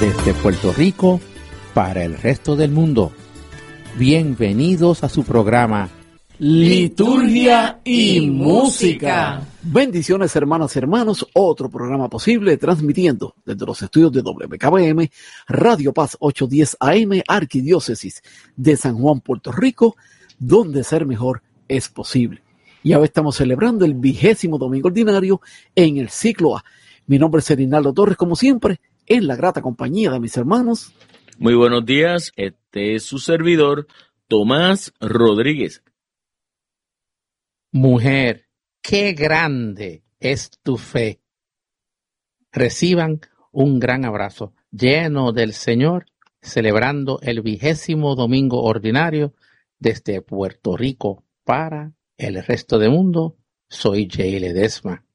desde Puerto Rico para el resto del mundo. Bienvenidos a su programa Liturgia y Música. Bendiciones, hermanas y hermanos, otro programa posible transmitiendo desde los estudios de WKBM, Radio Paz 810 AM, Arquidiócesis de San Juan, Puerto Rico, donde ser mejor es posible. Y ahora estamos celebrando el 20º domingo ordinario en el ciclo A. Mi nombre es Erinaldo Torres, como siempre, en la grata compañía de mis hermanos. Muy buenos días, este es su servidor, Tomás Rodríguez. Mujer, qué grande es tu fe. Reciban un gran abrazo lleno del Señor, celebrando el 20º domingo ordinario desde Puerto Rico para el resto del mundo. Soy Jay Ledesma.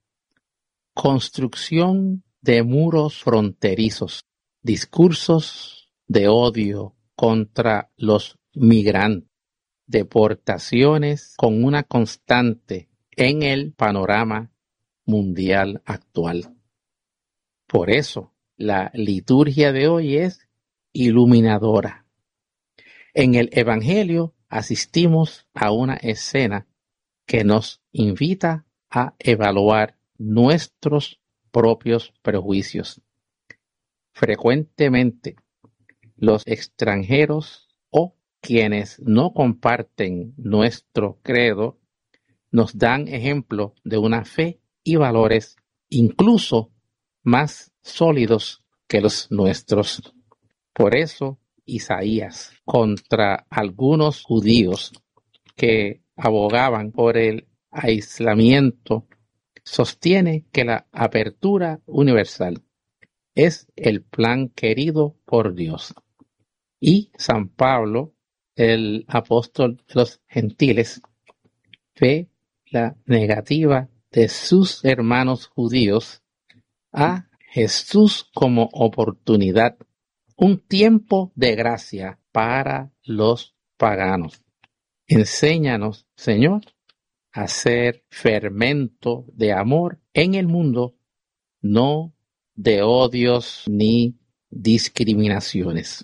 Construcción de muros fronterizos, discursos de odio contra los migrantes, deportaciones con una constante en el panorama mundial actual. Por eso, la liturgia de hoy es iluminadora. En el Evangelio asistimos a una escena que nos invita a evaluar nuestros propios prejuicios. Frecuentemente, los extranjeros o quienes no comparten nuestro credo nos dan ejemplo de una fe y valores incluso más sólidos que los nuestros. Por eso, Isaías, contra algunos judíos que abogaban por el aislamiento, sostiene que la apertura universal es el plan querido por Dios. Y San Pablo, el apóstol de los gentiles, ve la negativa de sus hermanos judíos a Jesús como oportunidad, un tiempo de gracia para los paganos. Enséñanos, Señor, a ser fermento de amor en el mundo, no de odios ni discriminaciones.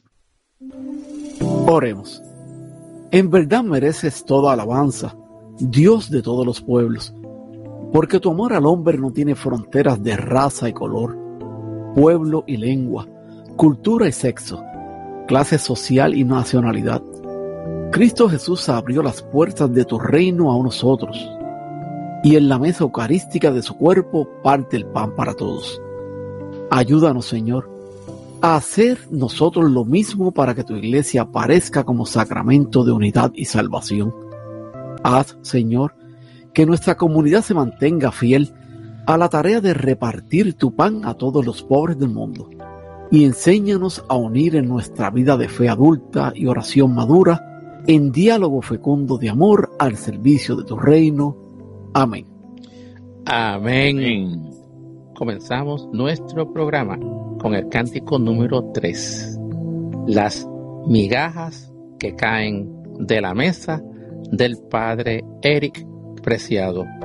Oremos. En verdad mereces toda alabanza, Dios de todos los pueblos, porque tu amor al hombre no tiene fronteras de raza y color, pueblo y lengua, cultura y sexo, clase social y nacionalidad. Cristo Jesús abrió las puertas de tu reino a nosotros, y en la mesa eucarística de su cuerpo parte el pan para todos. Ayúdanos, Señor, a hacer nosotros lo mismo para que tu iglesia aparezca como sacramento de unidad y salvación. Haz, Señor, que nuestra comunidad se mantenga fiel a la tarea de repartir tu pan a todos los pobres del mundo, y enséñanos a unir en nuestra vida de fe adulta y oración madura en diálogo fecundo de amor al servicio de tu reino. Amén. Amén. Comenzamos nuestro programa con el cántico número 3. Las migajas que caen de la mesa del padre Eric Preciado.